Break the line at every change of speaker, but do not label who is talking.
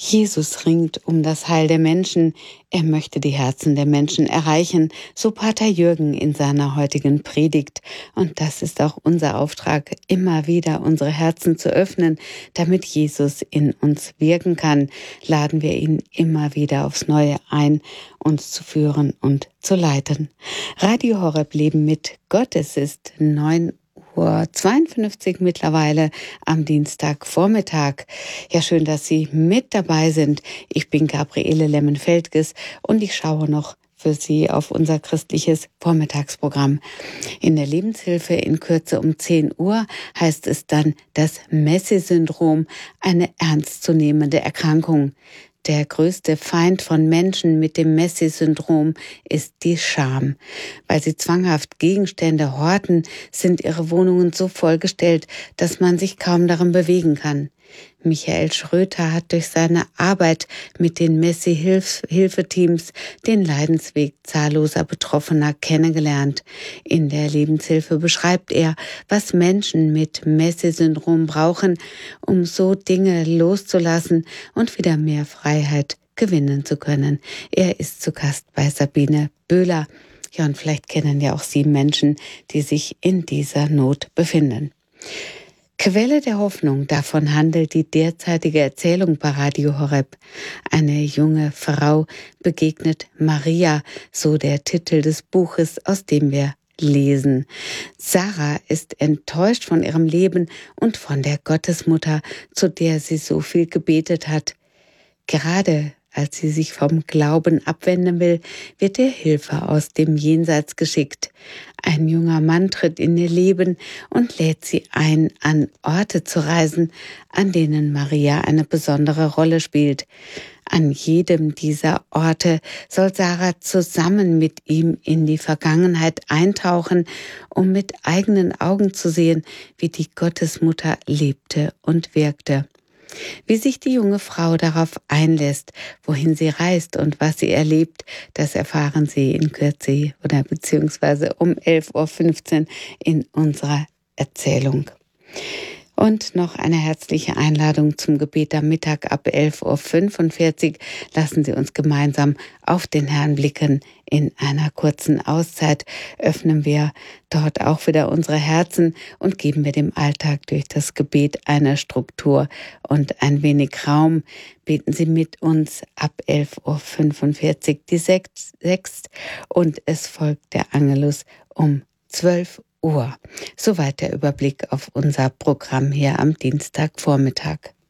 Jesus ringt um das Heil der Menschen. Er möchte die Herzen der Menschen erreichen, so Pater Jürgen in seiner heutigen Predigt. Und das ist auch unser Auftrag, immer wieder unsere Herzen zu öffnen, damit Jesus in uns wirken kann. Laden wir ihn immer wieder aufs Neue ein, uns zu führen und zu leiten. Radio Horeb Leben mit Gott. Es ist 9:52 Uhr mittlerweile am Dienstagvormittag. Ja, schön, dass Sie mit dabei sind. Ich bin Gabriele Lemmen-Feldges und ich schaue noch für Sie auf unser christliches Vormittagsprogramm. In der Lebenshilfe in Kürze um 10 Uhr heißt es dann das Messi-Syndrom, eine ernstzunehmende Erkrankung. Der größte Feind von Menschen mit dem Messi-Syndrom ist die Scham. Weil sie zwanghaft Gegenstände horten, sind ihre Wohnungen so vollgestellt, dass man sich kaum darin bewegen kann. Michael Schröter hat durch seine Arbeit mit den Messi-Hilfeteams den Leidensweg zahlloser Betroffener kennengelernt. In der Lebenshilfe beschreibt er, was Menschen mit Messi-Syndrom brauchen, um so Dinge loszulassen und wieder mehr Freiheit gewinnen zu können. Er ist zu Gast bei Sabine Böhler. Ja, und vielleicht kennen ja auch Sie Menschen, die sich in dieser Not befinden. Quelle der Hoffnung, davon handelt die derzeitige Erzählung bei Radio Horeb. Eine junge Frau begegnet Maria, so der Titel des Buches, aus dem wir lesen. Sarah ist enttäuscht von ihrem Leben und von der Gottesmutter, zu der sie so viel gebetet hat. Gerade als sie sich vom Glauben abwenden will, wird ihr Hilfe aus dem Jenseits geschickt. Ein junger Mann tritt in ihr Leben und lädt sie ein, an Orte zu reisen, an denen Maria eine besondere Rolle spielt. An jedem dieser Orte soll Sarah zusammen mit ihm in die Vergangenheit eintauchen, um mit eigenen Augen zu sehen, wie die Gottesmutter lebte und wirkte. Wie sich die junge Frau darauf einlässt, wohin sie reist und was sie erlebt, das erfahren Sie in Kürze oder beziehungsweise um 11:15 Uhr in unserer Erzählung. Und noch eine herzliche Einladung zum Gebet am Mittag ab 11:45 Uhr. Lassen Sie uns gemeinsam auf den Herrn blicken. In einer kurzen Auszeit öffnen wir dort auch wieder unsere Herzen und geben wir dem Alltag durch das Gebet eine Struktur und ein wenig Raum. Beten Sie mit uns ab 11:45 Uhr die Sext und es folgt der Angelus um 12 Uhr. Soweit der Überblick auf unser Programm hier am Dienstagvormittag.